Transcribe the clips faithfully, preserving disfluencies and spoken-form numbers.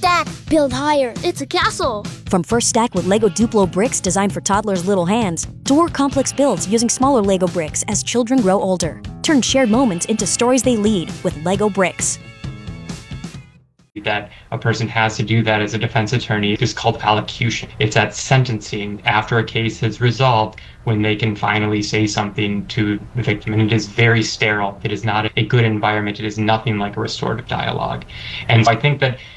stack, build higher. It's a castle. From First Stack with Lego Duplo bricks designed for toddlers' little hands, to more complex builds using smaller Lego bricks as children grow older. Turn shared moments into stories they lead with Lego bricks. That a person has to do that as a defense attorney is called allocution. It's at sentencing after a case is resolved when they can finally say something to the victim. And it is very sterile. It is not a good environment. It is nothing like a restorative dialogue. And I think that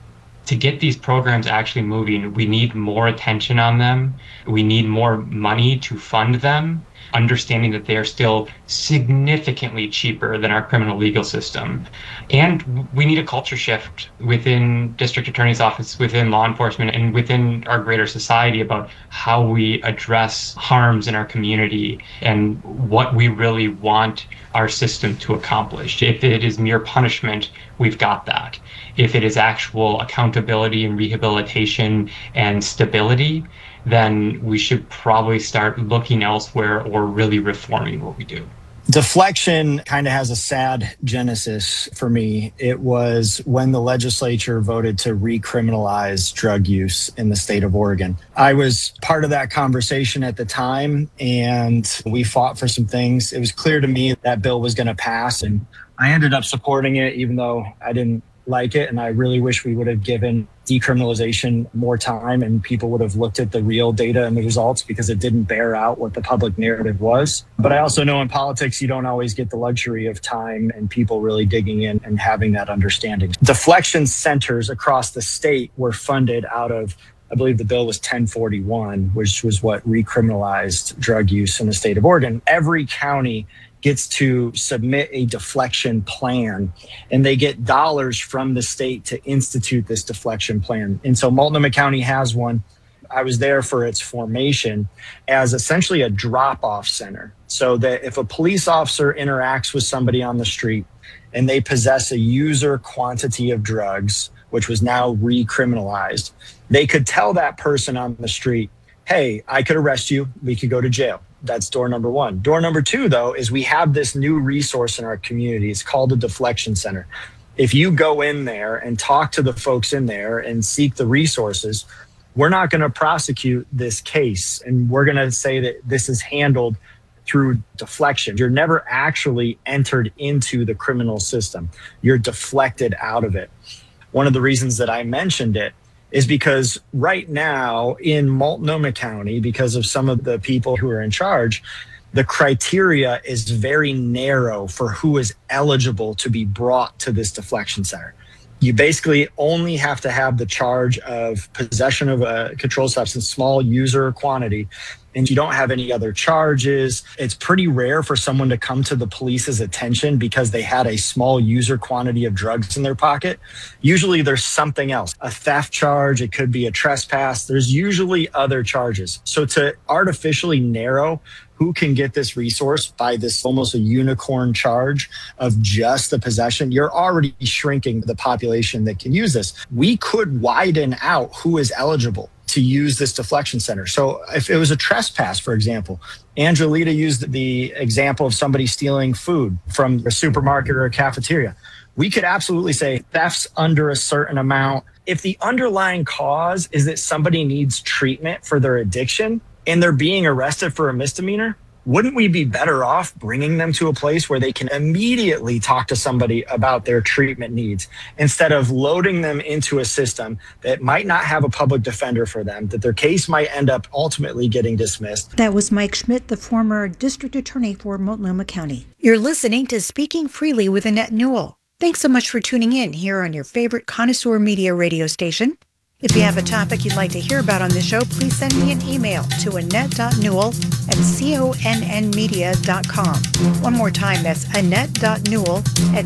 to get these programs actually moving, we need more attention on them. We need more money to fund them, understanding that they are still significantly cheaper than our criminal legal system. And we need a culture shift within district attorney's office, within law enforcement, and within our greater society about how we address harms in our community and what we really want our system to accomplish. If it is mere punishment, we've got that. If it is actual accountability and rehabilitation and stability, then we should probably start looking elsewhere or really reforming what we do. Deflection kind of has a sad genesis for me. It was when the legislature voted to recriminalize drug use in the state of Oregon. I was part of that conversation at the time, and we fought for some things. It was clear to me that bill was going to pass, and I ended up supporting it, even though I didn't like it. And I really wish we would have given decriminalization more time and people would have looked at the real data and the results, because it didn't bear out what the public narrative was. But I also know in politics, you don't always get the luxury of time and people really digging in and having that understanding. Deflection centers across the state were funded out of, I believe the bill was ten forty-one, which was what recriminalized drug use in the state of Oregon. Every county gets to submit a deflection plan, and they get dollars from the state to institute this deflection plan. And so Multnomah County has one. I was there for its formation as essentially a drop-off center, so that if a police officer interacts with somebody on the street and they possess a user quantity of drugs, which was now recriminalized, they could tell that person on the street, hey, I could arrest you, we could go to jail. That's door number one. Door number two, though, is we have this new resource in our community. It's called a deflection center. If you go in there and talk to the folks in there and seek the resources, we're not going to prosecute this case. And we're going to say that this is handled through deflection. You're never actually entered into the criminal system. You're deflected out of it. One of the reasons that I mentioned it is because right now in Multnomah County, because of some of the people who are in charge, the criteria is very narrow for who is eligible to be brought to this deflection center. You basically only have to have the charge of possession of a controlled substance, small user quantity, and you don't have any other charges. It's pretty rare for someone to come to the police's attention because they had a small user quantity of drugs in their pocket. Usually there's something else, a theft charge, it could be a trespass. There's usually other charges. So to artificially narrow who can get this resource by this almost a unicorn charge of just the possession, you're already shrinking the population that can use this. We could widen out who is eligible to use this deflection center. So if it was a trespass, for example, Angelita used the example of somebody stealing food from a supermarket or a cafeteria. We could absolutely say thefts under a certain amount. If the underlying cause is that somebody needs treatment for their addiction and they're being arrested for a misdemeanor, wouldn't we be better off bringing them to a place where they can immediately talk to somebody about their treatment needs instead of loading them into a system that might not have a public defender for them, that their case might end up ultimately getting dismissed? That was Mike Schmidt, the former district attorney for Multnomah County. You're listening to Speaking Freely with Annette Newell. Thanks so much for tuning in here on your favorite Connoisseur Media radio station. If you have a topic you'd like to hear about on the show, please send me an email to annette dot newell at conn media dot com. One more time, that's annette dot newell at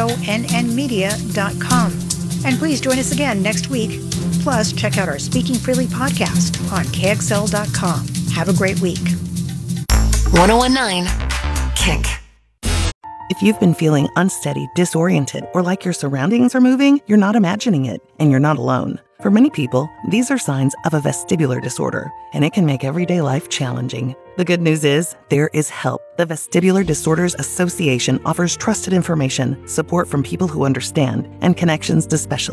conn media dot com. And please join us again next week. Plus, check out our Speaking Freely podcast on K X L dot com. Have a great week. ten nineteen Kick. If you've been feeling unsteady, disoriented, or like your surroundings are moving, you're not imagining it, and you're not alone. For many people, these are signs of a vestibular disorder, and it can make everyday life challenging. The good news is, there is help. The Vestibular Disorders Association offers trusted information, support from people who understand, and connections to specialists.